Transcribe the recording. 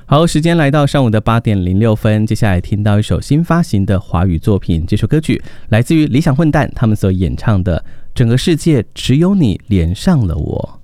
好，时间来到上午的8:06，接下来听到一首新发行的华语作品，这首歌曲来自于理想混蛋他们所演唱的《整个世界只有你连上了我》。